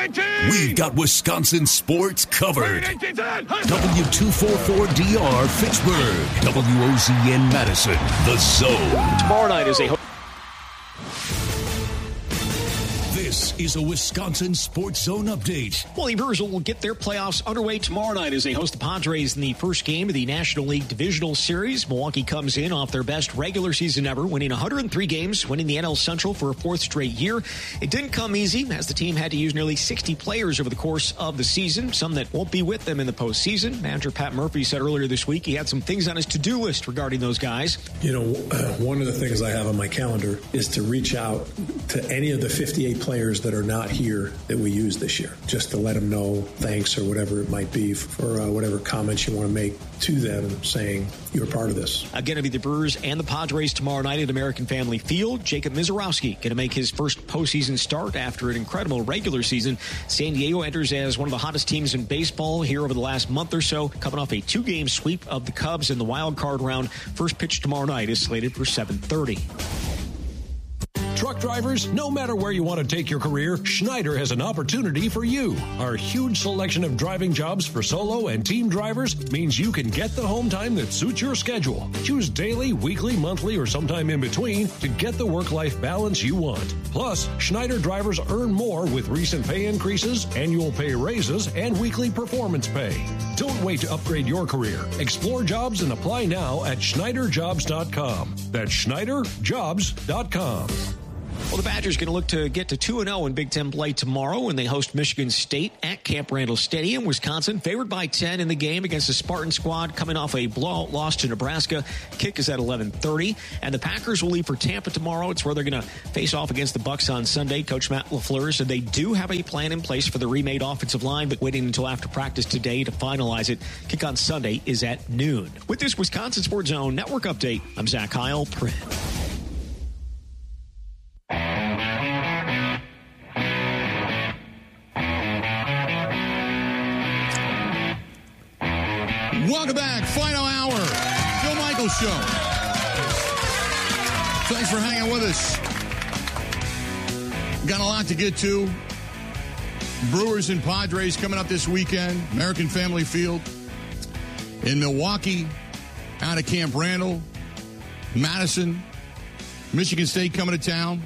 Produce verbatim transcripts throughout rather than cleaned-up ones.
We've got Wisconsin sports covered. W two forty-four D R Fitchburg. W O Z N Madison. The Zone. Tomorrow night is a... This is a Wisconsin Sports Zone update. Well, the Brewers will get their playoffs underway tomorrow night as they host the Padres in the first game of the National League Divisional Series. Milwaukee comes in off their best regular season ever, winning one hundred three games, winning the N L Central for a fourth straight year. It didn't come easy as the team had to use nearly sixty players over the course of the season, some that won't be with them in the postseason. Manager Pat Murphy said earlier this week he had some things on his to-do list regarding those guys. You know, uh, one of the things I have on my calendar is to reach out to any of the fifty-eight players that are not here that we use this year, just to let them know thanks or whatever it might be for uh, whatever comments you want to make to them saying you're part of this. Again, it'll be the Brewers and the Padres tomorrow night at American Family Field. Jacob Mizorowski going to make his first postseason start after an incredible regular season. San Diego enters as one of the hottest teams in baseball here over the last month or so, coming off a two-game sweep of the Cubs in the wild card round. First pitch tomorrow night is slated for seven thirty. Truck drivers, no matter where you want to take your career, Schneider has an opportunity for you. Our huge selection of driving jobs for solo and team drivers means you can get the home time that suits your schedule. Choose daily, weekly, monthly, or sometime in between to get the work-life balance you want. Plus, Schneider drivers earn more with recent pay increases, annual pay raises, and weekly performance pay. Don't wait to upgrade your career. Explore jobs and apply now at Schneider Jobs dot com. That's Schneider Jobs dot com. Well, the Badgers going to look to get to two and oh in Big Ten play tomorrow when they host Michigan State at Camp Randall Stadium. Wisconsin favored by ten in the game against the Spartan squad coming off a blowout loss to Nebraska. Kick is at eleven thirty. And the Packers will leave for Tampa tomorrow. It's where they're going to face off against the Bucs on Sunday. Coach Matt LaFleur said they do have a plan in place for the remade offensive line, but waiting until after practice today to finalize it. Kick on Sunday is at noon. With this Wisconsin Sports Zone Network update, I'm Zach Heil. Print. Welcome back. Final hour. Bill Michaels Show. Thanks for hanging with us. Got a lot to get to. Brewers and Padres coming up this weekend. American Family Field in Milwaukee. Out of Camp Randall. Madison. Michigan State coming to town.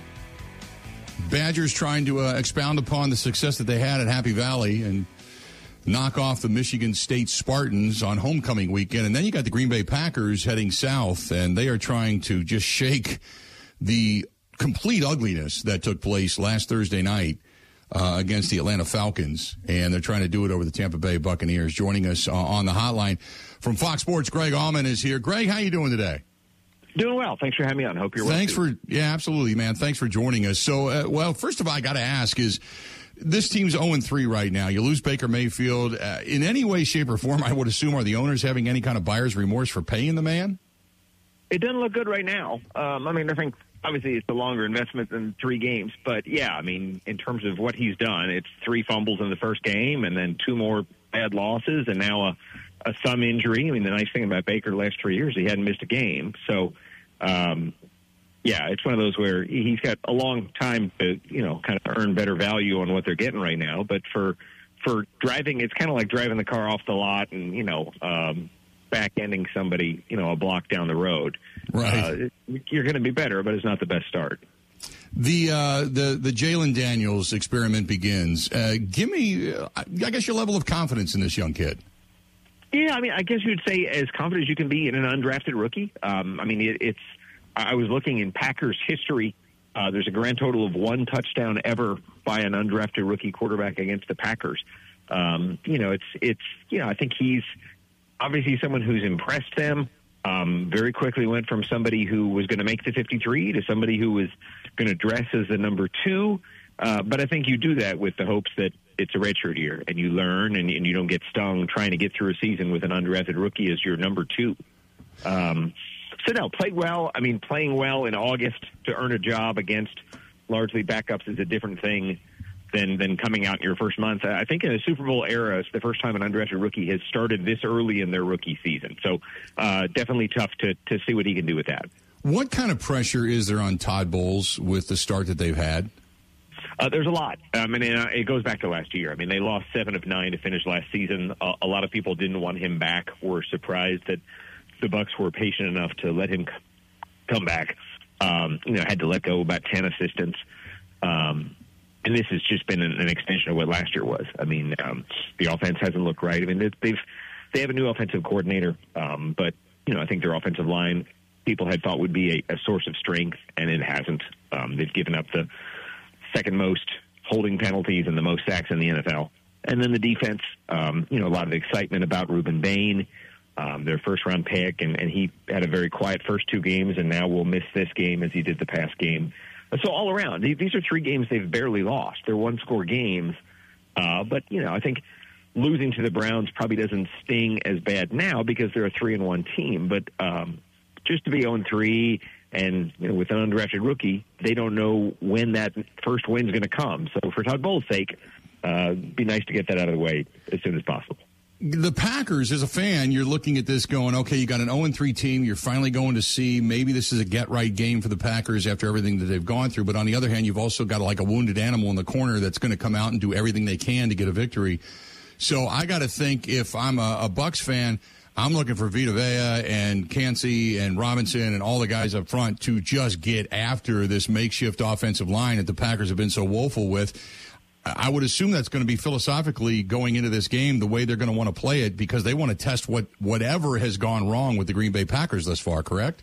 Badgers trying to uh, expound upon the success that they had at Happy Valley and knock off the Michigan State Spartans on homecoming weekend. And then you got the Green Bay Packers heading south, and they are trying to just shake the complete ugliness that took place last Thursday night uh, against the Atlanta Falcons. And they're trying to do it over the Tampa Bay Buccaneers. Joining us uh, on the hotline from Fox Sports, Greg Allman is here. Greg, how you doing today? Doing well. Thanks for having me on. Hope you're well. Thanks for, yeah, absolutely, man. Thanks for joining us. So, uh, well, first of all, I got to ask is, this team's oh and three right now. You lose Baker Mayfield. Uh, in any way, shape, or form, I would assume, are the owners having any kind of buyer's remorse for paying the man? It doesn't look good right now. Um, I mean, I think, obviously, it's a longer investment than three games. But, yeah, I mean, in terms of what he's done, it's three fumbles in the first game and then two more bad losses and now a, a thumb injury. I mean, the nice thing about Baker the last three years, he hadn't missed a game. So, um yeah, it's one of those where he's got a long time to, you know, kind of earn better value on what they're getting right now. But for for driving, it's kind of like driving the car off the lot and, you know, um, back-ending somebody, you know, a block down the road. Right. Uh, you're going to be better, but it's not the best start. The uh, the the Jalen Daniels experiment begins. Uh, give me, uh, I guess, your level of confidence in this young kid. Yeah, I mean, I guess you'd say as confident as you can be in an undrafted rookie. Um, I mean, it, it's. I was looking in Packers history. Uh, there's a grand total of one touchdown ever by an undrafted rookie quarterback against the Packers. Um, you know, it's, it's, you know, I think he's obviously someone who's impressed them. Um, very quickly went from somebody who was going to make the fifty-three to somebody who was going to dress as the number two. Uh, but I think you do that with the hopes that it's a redshirt year and you learn and, and you don't get stung trying to get through a season with an undrafted rookie as your number two. Um, So, no, played well. I mean, playing well in August to earn a job against largely backups is a different thing than than coming out in your first month. I think in a Super Bowl era, it's the first time an undrafted rookie has started this early in their rookie season. So uh, definitely tough to, to see what he can do with that. What kind of pressure is there on Todd Bowles with the start that they've had? Uh, there's a lot. I mean, it goes back to last year. I mean, they lost seven of nine to finish last season. Uh, a lot of people didn't want him back. Were surprised that the Bucks were patient enough to let him c- come back. Um, you know, had to let go about ten assistants. Um, and this has just been an, an extension of what last year was. I mean, um, the offense hasn't looked right. I mean, they've they have a new offensive coordinator, um, but you know, I think their offensive line people had thought would be a, a source of strength, and it hasn't. Um, they've given up the second most holding penalties and the most sacks in the N F L. And then the defense, um, you know, a lot of excitement about Ruben Bain, um, their first-round pick, and, and he had a very quiet first two games, and now will miss this game as he did the past game. So all around, these are three games they've barely lost. They're one-score games, uh, but, you know, I think losing to the Browns probably doesn't sting as bad now because they're a three and one team, but um, just to be oh and three and, you know, with an undrafted rookie, they don't know when that first win's going to come. So for Todd Bowles' sake, uh, it'd be nice to get that out of the way as soon as possible. The Packers, as a fan, you're looking at this going, okay, you got an oh and three team. You're finally going to see maybe this is a get-right game for the Packers after everything that they've gone through. But on the other hand, you've also got like a wounded animal in the corner that's going to come out and do everything they can to get a victory. So I got to think if I'm a, a Bucs fan, I'm looking for Vita Vea and Kancey and Robinson and all the guys up front to just get after this makeshift offensive line that the Packers have been so woeful with. I would assume that's going to be philosophically going into this game the way they're going to want to play it because they want to test what whatever has gone wrong with the Green Bay Packers thus far, correct?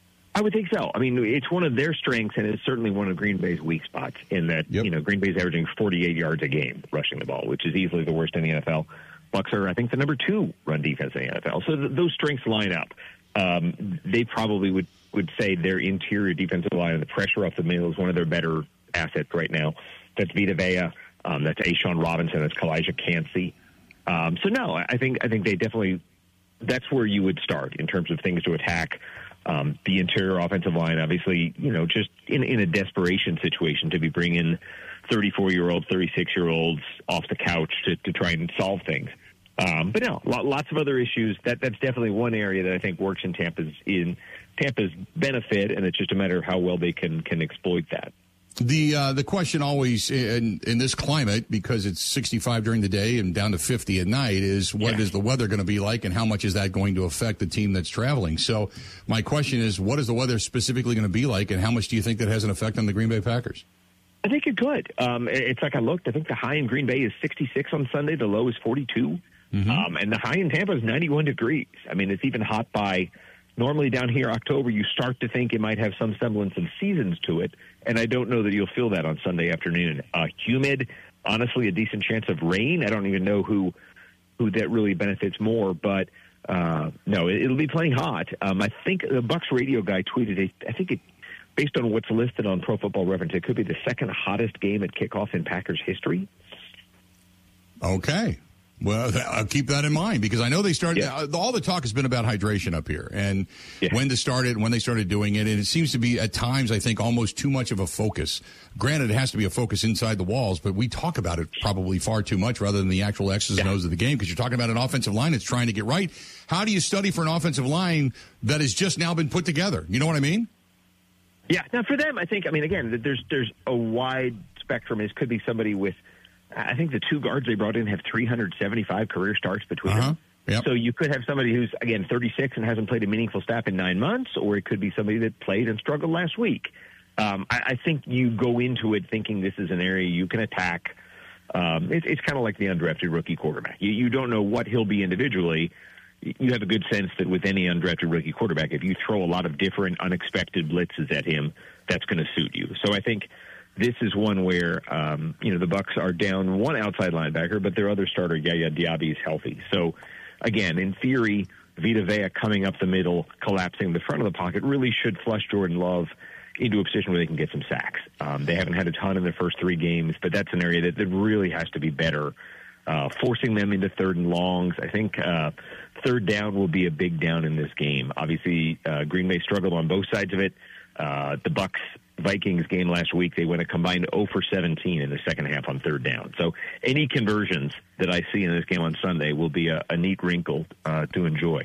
I would think so. I mean, it's one of their strengths, and it's certainly one of Green Bay's weak spots in that, yep. you know, Green Bay's averaging forty-eight yards a game rushing the ball, which is easily the worst in the N F L. Bucs are, I think, the number two run defense in the N F L. So th- those strengths line up. Um, they probably would, would say their interior defensive line and the pressure off the middle is one of their better assets right now. That's Vita Vea. Um, that's A'Shawn Robinson. That's Kalijah Kancey. Um, so, no, I think I think they definitely – that's where you would start in terms of things to attack. Um, the interior offensive line, obviously, you know, just in, in a desperation situation to be bringing thirty-four-year-olds, thirty-six-year-olds off the couch to, to try and solve things. Um, but no, lots of other issues. That that's definitely one area that I think works in Tampa's in Tampa's benefit, and it's just a matter of how well they can can exploit that. The uh, the question always in, in this climate, because it's sixty-five during the day and down to fifty at night, is what yeah. is the weather going to be like and how much is that going to affect the team that's traveling? So my question is, what is the weather specifically going to be like and how much do you think that has an effect on the Green Bay Packers? I think it could. Um, it's like I looked. I think the high in Green Bay is sixty-six on Sunday. The low is forty-two. Mm-hmm. Um, and the high in Tampa is ninety-one degrees. I mean, it's even hot by – normally down here, October, you start to think it might have some semblance of seasons to it, and I don't know that you'll feel that on Sunday afternoon. Uh, humid, honestly, a decent chance of rain. I don't even know who who that really benefits more, but uh, no, it, it'll be playing hot. Um, I think the Bucs radio guy tweeted it. I think it, based on what's listed on Pro Football Reference, it could be the second hottest game at kickoff in Packers history. Okay. Well, I'll keep that in mind because I know they started. Yeah. All the talk has been about hydration up here and yeah. when to start it, when they started doing it, and it seems to be at times, I think, almost too much of a focus. Granted, it has to be a focus inside the walls, but we talk about it probably far too much rather than the actual X's yeah. and O's of the game because you're talking about an offensive line that's trying to get right. How do you study for an offensive line that has just now been put together? You know what I mean? Yeah. Now, for them, I think, I mean, again, there's there's a wide spectrum. It could be somebody with. I think the two guards they brought in have three hundred seventy-five career starts between uh-huh. them. Yep. So you could have somebody who's, again, thirty-six and hasn't played a meaningful snap in nine months, or it could be somebody that played and struggled last week. Um, I, I think you go into it thinking this is an area you can attack. Um, it, it's kind of like the undrafted rookie quarterback. You, you don't know what he'll be individually. You have a good sense that with any undrafted rookie quarterback, if you throw a lot of different unexpected blitzes at him, that's going to suit you. So I think this is one where, um, you know, the Bucs are down one outside linebacker, but their other starter, Yaya Diaby, is healthy. So, again, in theory, Vita Vea coming up the middle, collapsing the front of the pocket, really should flush Jordan Love into a position where they can get some sacks. Um, they haven't had a ton in their first three games, but that's an area that, that really has to be better. Uh, forcing them into third and longs. I think uh, third down will be a big down in this game. Obviously, uh, Green Bay struggled on both sides of it. Uh, the Bucs Vikings game last week, they went a combined oh for seventeen in the second half on third down. So any conversions that I see in this game on Sunday will be a, a neat wrinkle uh, to enjoy.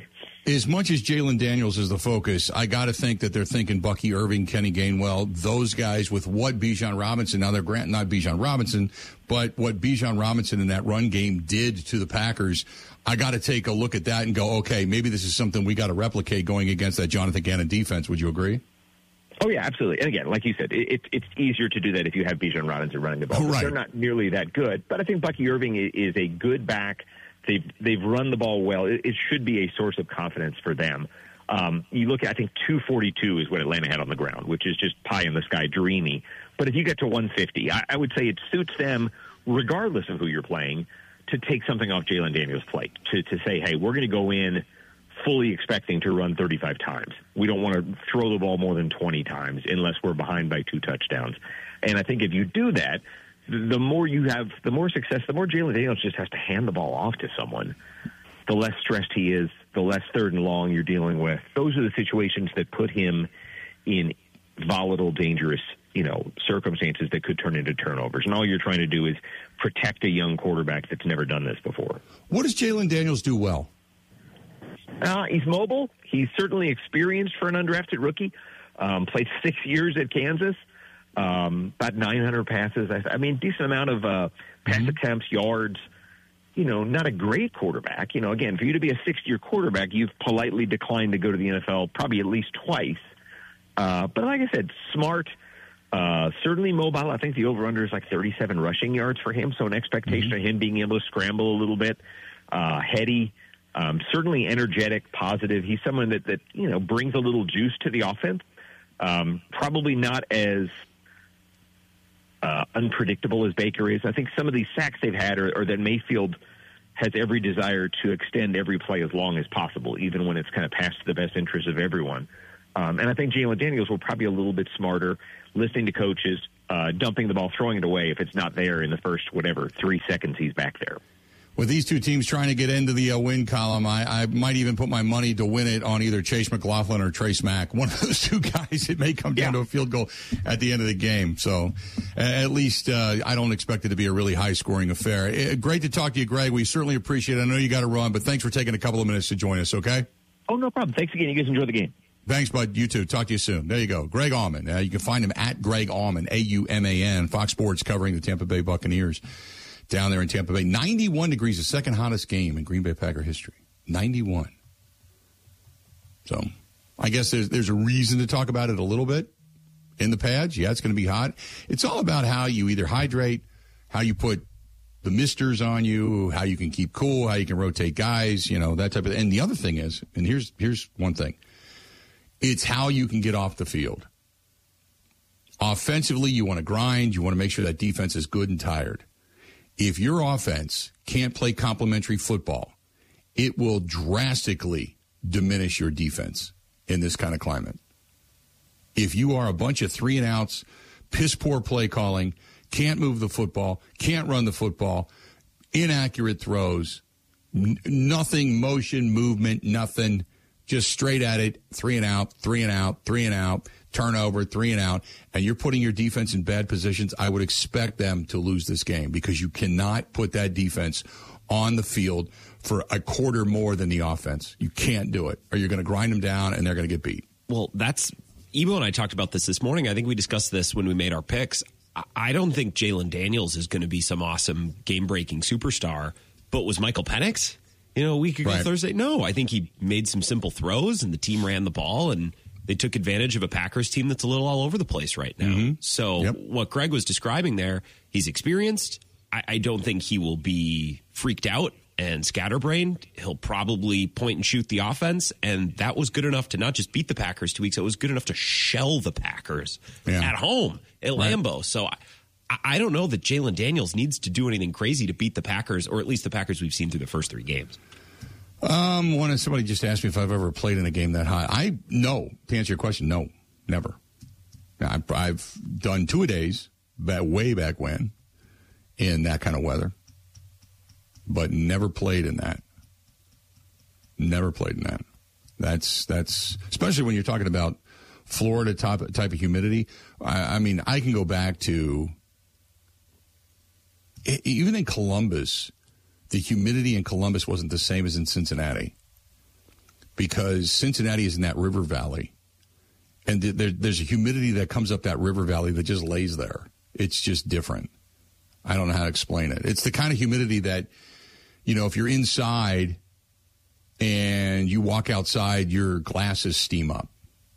As much as Jalen Daniels is the focus, I got to think that they're thinking Bucky Irving, Kenny Gainwell, those guys with what Bijan Robinson, now they're grant, not Bijan Robinson, but what Bijan Robinson in that run game did to the Packers. I got to take a look at that and go, okay, maybe this is something we got to replicate going against that Jonathan Gannon defense. Would you agree? Oh, yeah, absolutely. And again, like you said, it, it's easier to do that if you have Bijan Robinson running the ball. Oh, right. They're not nearly that good. But I think Bucky Irving is a good back. They've, they've run the ball well. It, it should be a source of confidence for them. Um, you look at, I think, two forty-two is what Atlanta had on the ground, which is just pie in the sky dreamy. But if you get to one fifty, I, I would say it suits them, regardless of who you're playing, to take something off Jalen Daniels' plate, to, to say, hey, we're going to go in fully expecting to run thirty-five times. We don't want to throw the ball more than twenty times unless we're behind by two touchdowns. And I think if you do that, the more you have, the more success, the more Jalen Daniels just has to hand the ball off to someone. The less stressed he is, the less third and long you're dealing with. Those are the situations that put him in volatile, dangerous, you know, circumstances that could turn into turnovers. And all you're trying to do is protect a young quarterback that's never done this before. What does Jalen Daniels do well? Uh, he's mobile. He's certainly experienced for an undrafted rookie. Um, played six years at Kansas. Um, about nine hundred passes. I, I mean, decent amount of uh, pass mm-hmm. attempts, yards. You know, not a great quarterback. You know, again, for you to be a sixth-year quarterback, you've politely declined to go to the N F L probably at least twice. Uh, but like I said, smart, uh, certainly mobile. I think the over-under is like thirty-seven rushing yards for him, so an expectation mm-hmm. of him being able to scramble a little bit, uh, heady, um, certainly energetic, positive. He's someone that, that, you know, brings a little juice to the offense. Um, probably not as Uh, unpredictable as Baker is. I think some of these sacks they've had are, are that Mayfield has every desire to extend every play as long as possible, even when it's kind of past the best interest of everyone. Um, and I think Jalen Daniels will probably be a little bit smarter, listening to coaches, uh, dumping the ball, throwing it away if it's not there in the first, whatever, three seconds he's back there. With these two teams trying to get into the uh, win column, I, I might even put my money to win it on either Chase McLaughlin or Trace Mack. One of those two guys, it may come down yeah. to a field goal at the end of the game. So uh, at least uh, I don't expect it to be a really high-scoring affair. Uh, great to talk to you, Greg. We certainly appreciate it. I know you got to run, but thanks for taking a couple of minutes to join us, okay? Oh, no problem. Thanks again. You guys enjoy the game. Thanks, bud. You too. Talk to you soon. There you go. Greg Auman. Uh, you can find him at Greg Auman, A U M A N, Fox Sports covering the Tampa Bay Buccaneers. Down there in Tampa Bay, ninety-one degrees, the second hottest game in Green Bay Packer history. ninety-one. So I guess there's there's a reason to talk about it a little bit in the pads. Yeah, it's going to be hot. It's all about how you either hydrate, how you put the misters on you, how you can keep cool, how you can rotate guys, you know, that type of thing. And the other thing is, and here's here's one thing, it's how you can get off the field. Offensively, you want to grind. You want to make sure that defense is good and tired. If your offense can't play complementary football, it will drastically diminish your defense in this kind of climate. If you are a bunch of three and outs, piss poor play calling, can't move the football, can't run the football, inaccurate throws, n- nothing, motion, movement, nothing, just straight at it, three and out, three and out, three and out, turnover, three and out, and you're putting your defense in bad positions, I would expect them to lose this game because you cannot put that defense on the field for a quarter more than the offense. You can't do it, or you're going to grind them down and they're going to get beat. Well, that's Ebo and I talked about this this morning. I think we discussed this when we made our picks. I don't think Jalen Daniels is going to be some awesome game-breaking superstar, but was Michael Penix, you know, a week ago right. Thursday? No, I think he made some simple throws and the team ran the ball and they took advantage of a Packers team that's a little all over the place right now. Mm-hmm. So yep. what Greg was describing there, he's experienced. I, I don't think he will be freaked out and scatterbrained. He'll probably point and shoot the offense, and that was good enough to not just beat the Packers two weeks ago, it was good enough to shell the Packers yeah. at home at Lambeau. Right. So I, I don't know that Jalen Daniels needs to do anything crazy to beat the Packers, or at least the Packers we've seen through the first three games. Um, one somebody just asked me if I've ever played in a game that high. I no. To answer your question, no, never. I've, I've done two a days, back, way back when, in that kind of weather, but never played in that. Never played in that. That's that's especially when you're talking about Florida type type of humidity. I, I mean, I can go back to even in Columbus. The humidity in Columbus wasn't the same as in Cincinnati. because Cincinnati is in that river valley. And th- there, there's a humidity that comes up that river valley that just lays there. It's just different. I don't know how to explain it. It's the kind of humidity that, you know, if you're inside and you walk outside, your glasses steam up.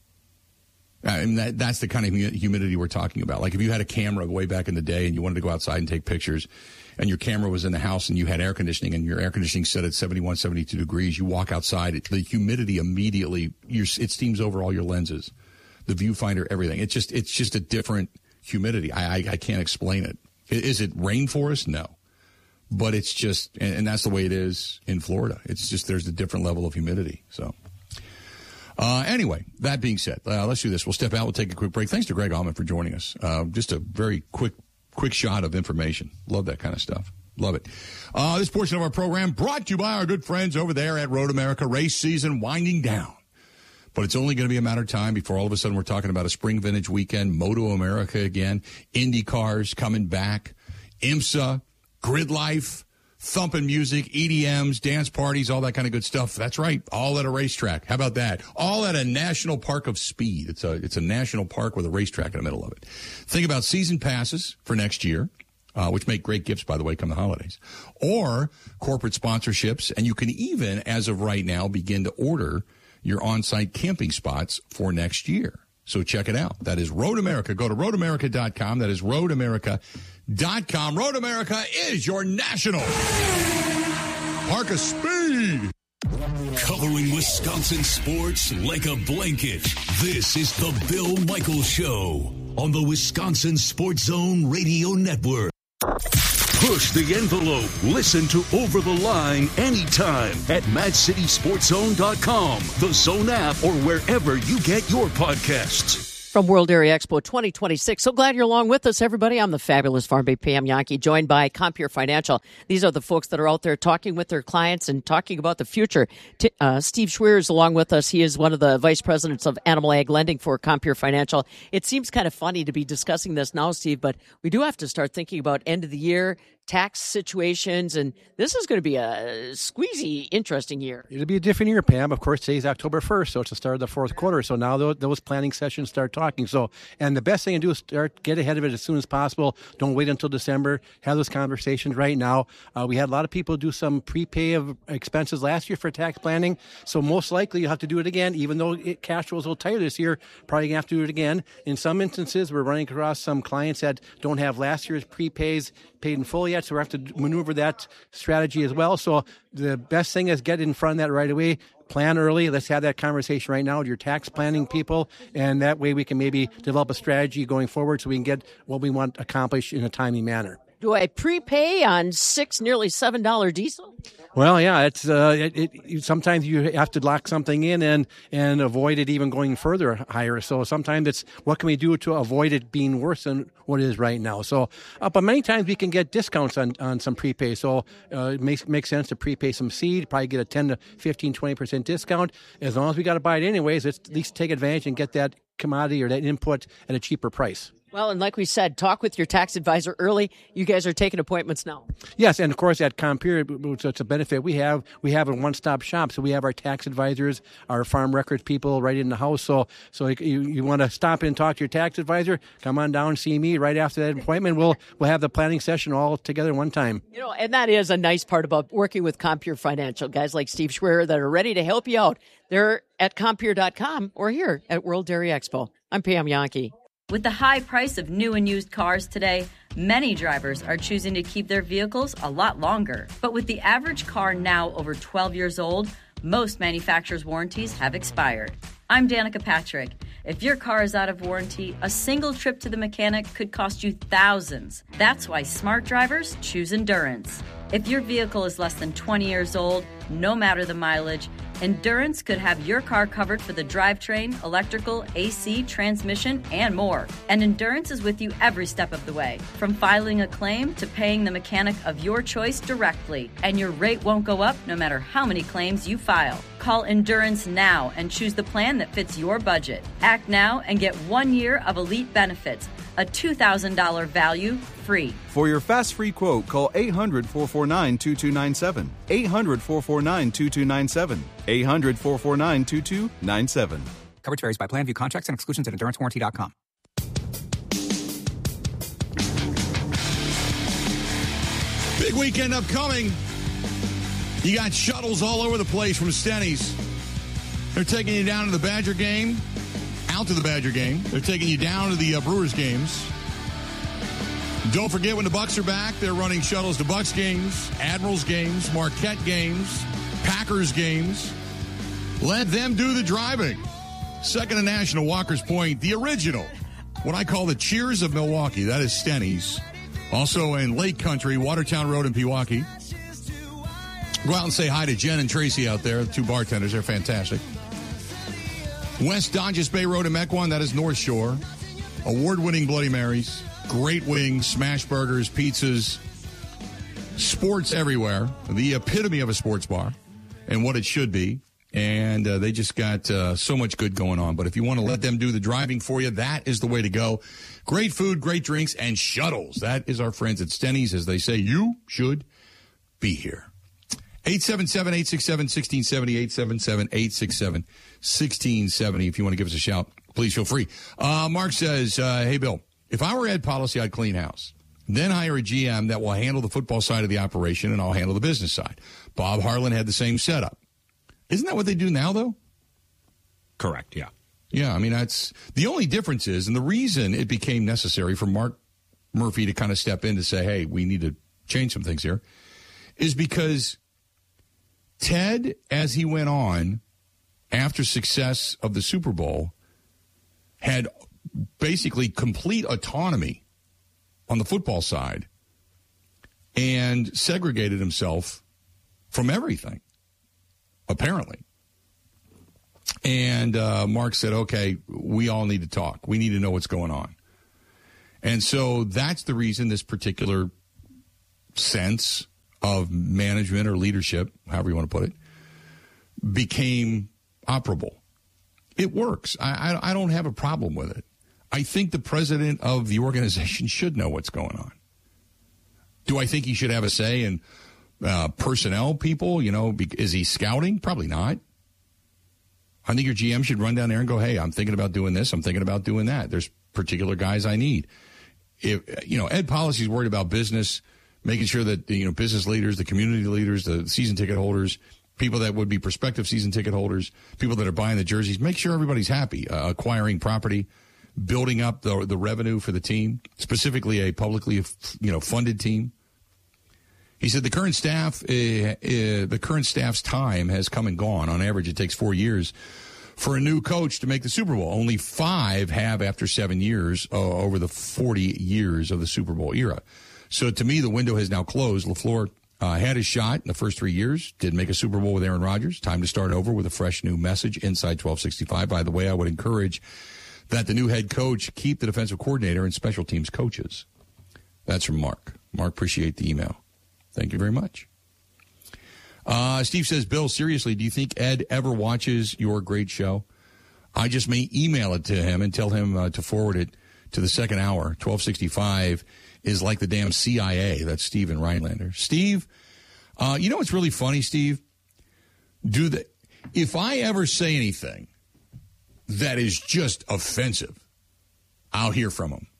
I mean, that, that's the kind of humidity we're talking about. Like if you had a camera way back in the day and you wanted to go outside and take pictures and your camera was in the house and you had air conditioning and your air conditioning set at seventy-one, seventy-two degrees, you walk outside, it, the humidity immediately, you're, it steams over all your lenses, the viewfinder, everything. It's just, it's just a different humidity. I, I, I can't explain it. Is it rainforest? No. But it's just, and, and that's the way it is in Florida. It's just, there's a different level of humidity. So. Uh, anyway, that being said, uh, let's do this. We'll step out. We'll take a quick break. Thanks to Greg Allman for joining us. Uh, just a very quick, quick shot of information. Love that kind of stuff. Love it. Uh, this portion of our program brought to you by our good friends over there at Road America. Race season winding down. But it's only going to be a matter of time before all of a sudden we're talking about a spring vintage weekend, Moto America again, Indy cars coming back, IMSA, Grid Life, thumping music, E D Ms, dance parties, all that kind of good stuff. That's right. All at a racetrack. How about that? All at a national park of speed. It's a, it's a national park with a racetrack in the middle of it. Think about season passes for next year, uh, which make great gifts, by the way, come the holidays, or corporate sponsorships. And you can even, as of right now, begin to order your on-site camping spots for next year. So check it out. That is Road America. Go to road america dot com. That is road america dot com. Road America is your national park of speed. Covering Wisconsin sports like a blanket. This is the Bill Michaels Show on the Wisconsin Sports Zone Radio Network. Push the envelope. Listen to Over the Line anytime at mad city sports zone dot com, the Zone app, or wherever you get your podcasts. From World Dairy Expo twenty twenty-six. So glad you're along with us, everybody. I'm the fabulous Farm Bay Pam Yankee, joined by Compeer Financial. These are the folks that are out there talking with their clients and talking about the future. T- uh, Steve Schweer is along with us. He is one of the vice presidents of Animal Ag Lending for Compeer Financial. It seems kind of funny to be discussing this now, Steve, but we do have to start thinking about end of the year, tax situations, and this is going to be a squeezy, interesting year. It'll be a different year, Pam. Of course, today's October first, so it's the start of the fourth quarter. So now those, those planning sessions start talking. So, and the best thing to do is start get ahead of it as soon as possible. Don't wait until December. Have those conversations right now. Uh, we had a lot of people do some prepay of expenses last year for tax planning. So most likely you'll have to do it again, even though it, cash flow is a little tighter this year. Probably going to have to do it again. In some instances, we're running across some clients that don't have last year's prepays paid in full yet, so we have to maneuver that strategy as well. So the best thing is get in front of that right away. Plan early. Let's have that conversation right now with your tax planning people, and that way we can maybe develop a strategy going forward so we can get what we want accomplished in a timely manner. Do I prepay on six, nearly seven dollars diesel? Well, yeah, it's uh, it, it, sometimes you have to lock something in and, and avoid it even going further higher. So sometimes it's what can we do to avoid it being worse than what it is right now. So, uh, but many times we can get discounts on, on some prepay. So uh, it makes makes sense to prepay some seed, probably get a ten to fifteen, twenty percent discount. As long as we got to buy it anyways, let's at least take advantage and get that commodity or that input at a cheaper price. Well, and like we said, talk with your tax advisor early. You guys are taking appointments now. Yes, and of course at Compeer, it's a benefit we have. We have a one-stop shop, so we have our tax advisors, our farm records people right in the house. So, so you, you want to stop in and talk to your tax advisor? Come on down, see me right after that appointment. We'll we'll have the planning session all together one time. You know, and that is a nice part about working with Compeer Financial, guys like Steve Schwerer that are ready to help you out. They're at compeer dot com or here at World Dairy Expo. I'm Pam Yankee. With the high price of new and used cars today, many drivers are choosing to keep their vehicles a lot longer. But with the average car now over twelve years old, most manufacturers' warranties have expired. I'm Danica Patrick. If your car is out of warranty, a single trip to the mechanic could cost you thousands. That's why smart drivers choose Endurance. If your vehicle is less than twenty years old, no matter the mileage, Endurance could have your car covered for the drivetrain, electrical, A C, transmission, and more. And Endurance is with you every step of the way, from filing a claim to paying the mechanic of your choice directly. And your rate won't go up no matter how many claims you file. Call Endurance now and choose the plan that fits your budget. Act now and get one year of elite benefits, a two thousand dollars value free. For your fast free quote, call eight hundred, four four nine, two two nine seven. eight hundred, four four nine, two two nine seven. eight hundred, four four nine, two two nine seven. Coverage varies by plan. View contracts and exclusions at endurance warranty dot com. Big weekend upcoming. You got shuttles all over the place from Stenny's. They're taking you down to the Badger game, out to the Badger game. They're taking you down to the uh, Brewers games. Don't forget, when the Bucks are back, they're running shuttles to Bucks games, Admirals games, Marquette games, Packers games. Let them do the driving. Second to National, Walker's Point, the original, what I call the Cheers of Milwaukee. That is Stenny's. Also in Lake Country, Watertown Road in Pewaukee. Go out and say hi to Jen and Tracy out there, the two bartenders. They're fantastic. West Dodges Bay Road in Mequon, that is North Shore. Award-winning Bloody Marys, great wings, smash burgers, pizzas, sports everywhere. The epitome of a sports bar and what it should be. And uh, they just got uh, so much good going on. But if you want to let them do the driving for you, that is the way to go. Great food, great drinks, and shuttles. That is our friends at Stenny's. As they say, you should be here. eight seven seven, eight six seven, one six seven zero, eight seven seven, eight six seven, one six seven zero. If you want to give us a shout, please feel free. Uh, Mark says, uh, hey, Bill, if I were Ed Policy, I'd clean house. Then hire a G M that will handle the football side of the operation, and I'll handle the business side. Bob Harlan had the same setup. Isn't that what they do now, though? Correct, yeah. Yeah, I mean, that's the only difference is, and the reason it became necessary for Mark Murphy to kind of step in to say, hey, we need to change some things here, is because Ted, as he went on after success of the Super Bowl, had basically complete autonomy on the football side and segregated himself from everything, apparently. And uh, Mark said, okay, we all need to talk. We need to know what's going on. And so that's the reason this particular sense of management or leadership, however you want to put it, became operable. It works. I, I, I don't have a problem with it. I think the president of the organization should know what's going on. Do I think he should have a say in uh, personnel people? You know, be, is he scouting? Probably not. I think your G M should run down there and go, hey, I'm thinking about doing this. I'm thinking about doing that. There's particular guys I need. If, you know, Ed Policy is worried about business, making sure that, you know, business leaders, the community leaders, the season ticket holders, people that would be prospective season ticket holders, people that are buying the jerseys, make sure everybody's happy, uh, acquiring property, building up the the revenue for the team, specifically a publicly, you know, funded team. He said the current staff, uh, uh, the current staff's time has come and gone. On average, it takes four years for a new coach to make the Super Bowl. Only five have after seven years uh, over the forty years of the Super Bowl era. So to me, the window has now closed. LaFleur uh, had his shot in the first three years, did make a Super Bowl with Aaron Rodgers. Time to start over with a fresh new message inside twelve sixty-five. By the way, I would encourage that the new head coach keep the defensive coordinator and special teams coaches. That's from Mark. Mark, appreciate the email. Thank you very much. Uh, Steve says, Bill, seriously, do you think Ed ever watches your great show? I just may email it to him and tell him uh, to forward it to the second hour. twelve sixty-five is like the damn C I A. That's Steve in Rhinelander. Steve, uh, you know what's really funny, Steve? Do the, if I ever say anything that is just offensive, I'll hear from him.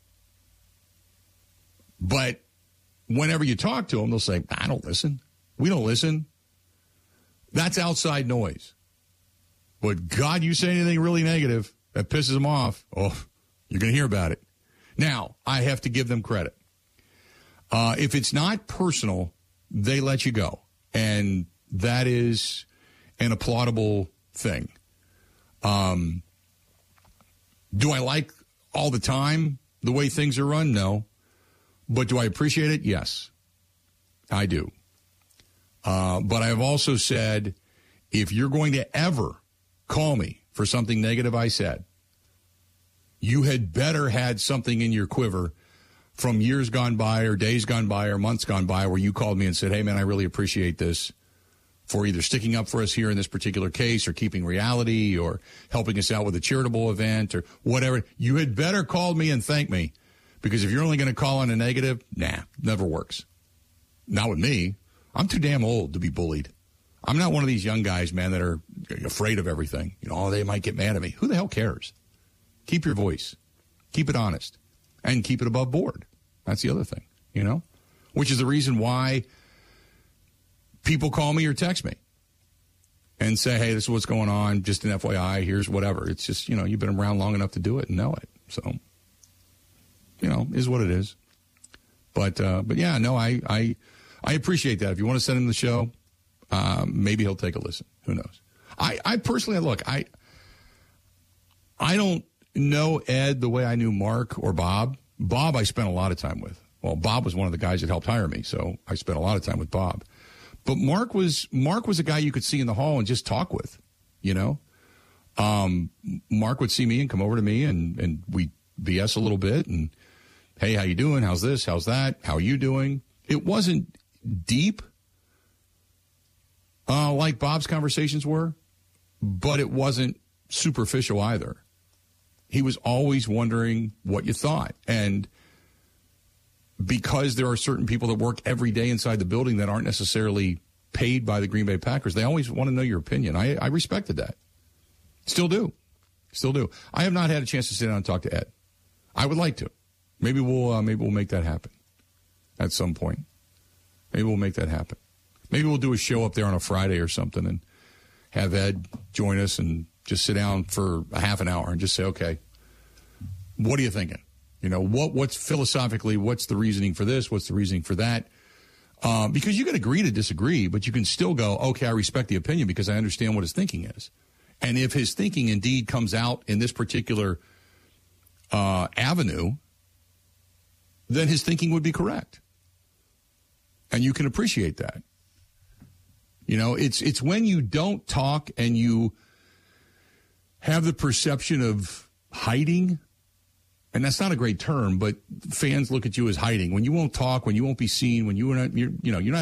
But whenever you talk to them, they'll say, I don't listen. We don't listen. That's outside noise. But God, you say anything really negative that pisses them off, oh, you're going to hear about it. Now, I have to give them credit. Uh, if it's not personal, they let you go. And that is an applaudable thing. Um, do I like all the time the way things are run? No. But do I appreciate it? Yes, I do. Uh, but I've also said, if you're going to ever call me for something negative I said, you had better had something in your quiver from years gone by or days gone by or months gone by where you called me and said, hey, man, I really appreciate this. for either sticking up for us here in this particular case or keeping reality or helping us out with a charitable event or whatever. You had better call me and thank me, because if you're only going to call on a negative, nah, never works. Not with me. I'm too damn old to be bullied. I'm not one of these young guys, man, that are afraid of everything. You know, oh, they might get mad at me. Who the hell cares? Keep your voice. Keep it honest. And keep it above board. That's the other thing, you know, which is the reason why people call me or text me and say, hey, this is what's going on. Just an F Y I. Here's whatever. It's just, you know, you've been around long enough to do it and know it. So, you know, is what it is. But, uh, but yeah, no, I, I, I appreciate that. If you want to send him the show, um, maybe he'll take a listen. Who knows? I, I personally, look, I, I don't know Ed the way I knew Mark or Bob. Bob, I spent a lot of time with. Well, Bob was one of the guys that helped hire me, so I spent a lot of time with Bob. But Mark was Mark was a guy you could see in the hall and just talk with, you know. Um, Mark would see me and come over to me, and, and we B S a little bit, and, hey, how you doing? How's this? How's that? How are you doing? It wasn't deep uh, like Bob's conversations were, but it wasn't superficial either. He was always wondering what you thought. And because there are certain people that work every day inside the building that aren't necessarily paid by the Green Bay Packers, they always want to know your opinion. I, I respected that. Still do. Still do. I have not had a chance to sit down and talk to Ed. I would like to. Maybe we'll uh, maybe we'll make that happen at some point. Maybe we'll make that happen. Maybe we'll do a show up there on a Friday or something and have Ed join us and just sit down for a half an hour and just say, okay, what are you thinking? You know, what what's philosophically, what's the reasoning for this? What's the reasoning for that? Um, because you can agree to disagree, but you can still go, okay, I respect the opinion because I understand what his thinking is. And if his thinking indeed comes out in this particular uh, avenue, then his thinking would be correct. And you can appreciate that. You know, it's it's when you don't talk and you have the perception of hiding. And that's not a great term, but fans look at you as hiding. When you won't talk, when you won't be seen, when you are not, you're, you know, you're not